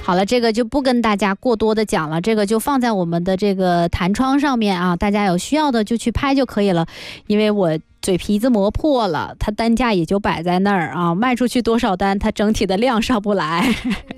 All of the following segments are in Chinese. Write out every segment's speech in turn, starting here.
好了，这个就不跟大家过多的讲了，这个就放在我们的这个弹窗上面啊，大家有需要的就去拍就可以了。因为我嘴皮子磨破了，它单价也就摆在那儿啊，卖出去多少单，它整体的量上不来。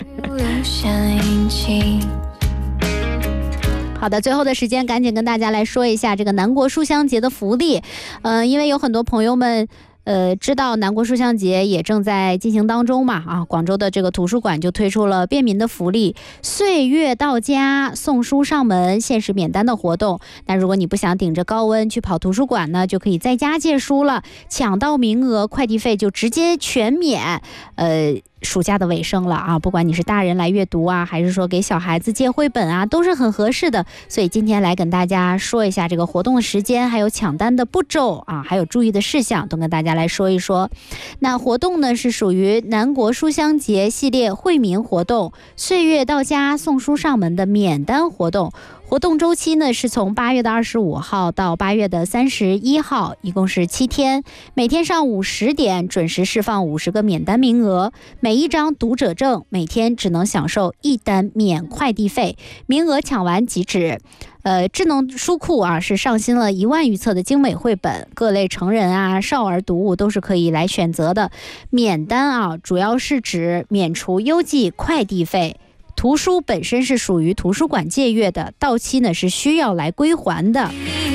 好的，最后的时间赶紧跟大家来说一下这个南国书香节的福利。因为有很多朋友们知道南国书香节也正在进行当中嘛啊，广州的这个图书馆就推出了便民的福利，岁月到家送书上门限时免单的活动。那如果你不想顶着高温去跑图书馆呢，就可以在家借书了，抢到名额，快递费就直接全免。暑假的尾声了啊，不管你是大人来阅读啊，还是说给小孩子借绘本啊，都是很合适的。所以今天来跟大家说一下这个活动的时间，还有抢单的步骤啊，还有注意的事项，都跟大家来说一说。那活动呢是属于南国书香节系列惠民活动，岁月到家送书上门的免单活动。活动周期呢是从8月的25号到8月的31号，一共是7天，每天上午10点准时释放50个免单名额，每一张读者证每天只能享受1单免快递费，名额抢完即止。智能书库啊是上新了1万余册的精美绘本，各类成人啊、少儿读物都是可以来选择的。免单啊，主要是指免除邮寄快递费。图书本身是属于图书馆借阅的，到期呢是需要来归还的。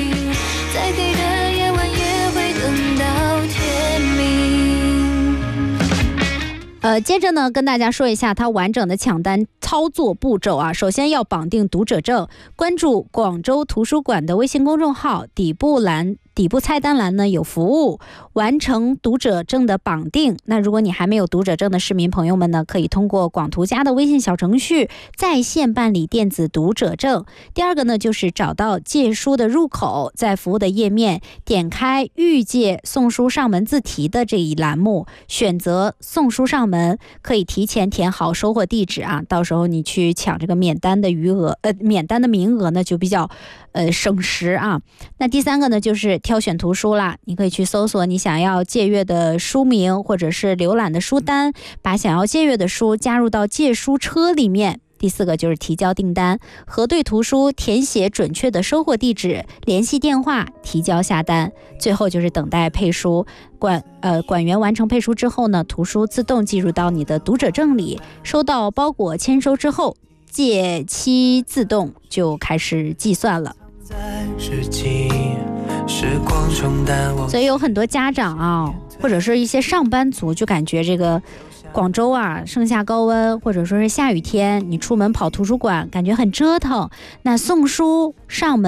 接着呢，跟大家说一下它完整的抢单操作步骤啊。首先要绑定读者证，关注广州图书馆的微信公众号，底部菜单栏呢有服务，完成读者证的绑定。那如果你还没有读者证的市民朋友们呢，可以通过广图家的微信小程序在线办理电子读者证。第二个呢，就是找到借书的入口，在服务的页面点开预借送书上门自提的这一栏目，选择送书上门，可以提前填好收货地址啊，到时候你去抢这个免单的免单的名额呢就比较省时啊。那第三个呢，就是挑选图书啦，你可以去搜索你想要借阅的书名或者是浏览的书单，把想要借阅的书加入到借书车里面。第四个就是提交订单，核对图书，填写准确的收货地址，联系电话，提交下单。最后就是等待配书，管员完成配书之后呢，图书自动计入到你的读者证里，收到包裹签收之后，借期自动就开始计算了。所以有很多家长啊，或者是一些上班族，就感觉这个广州啊，盛夏高温或者说是下雨天，你出门跑图书馆感觉很折腾，那送书上门